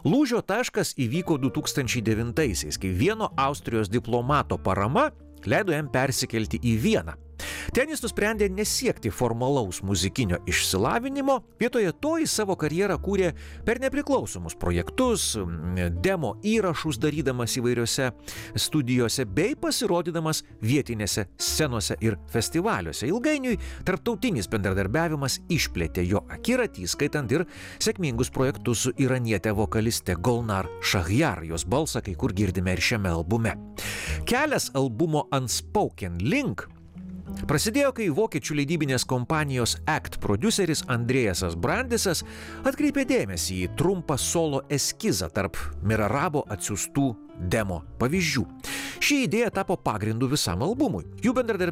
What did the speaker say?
Lūžio taškas įvyko 2009-aisiais, kai vieno Austrijos diplomato parama leido jam persikelti į Vieną. Ten jis nusprendė nesiekti formalaus muzikinio išsilavinimo, vietoje to į savo karjerą kūrė per nepriklausomus projektus, demo įrašus darydamas įvairiose studijose bei pasirodydamas vietinėse scenose ir festivaliuose. Ilgainiui tarptautinis bendradarbiavimas išplėtė jo akiratį, skaitant ir sėkmingus projektus su iraniete vokaliste Golnar Shahryar, jos balsą kai kur girdime ir šiame albume. Kelias albumo Unspoken Link prasidėjo, kai vokiečių leidybinės kompanijos Act prodiuseris Andrėjasas Brandisas atkreipė dėmesį į trumpą solo eskizą tarp Mirarabo atsiųstų demo pavyzdžių. Ši idėja tapo pagrindu visam albumui. Jų bendradarbiavimas